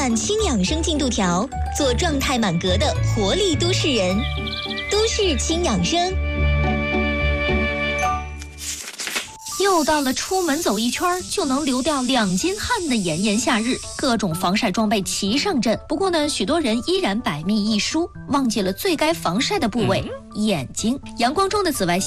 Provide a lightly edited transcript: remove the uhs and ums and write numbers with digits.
满轻养生进度条，做状态满格的活力都市人。都市轻养生。 又到了出门走一圈就能流掉2斤汗的炎炎夏日，各种防晒装备齐上阵。不过呢，许多人依然百密一疏，忘记了最该防晒的部位——眼睛。阳光中的紫外线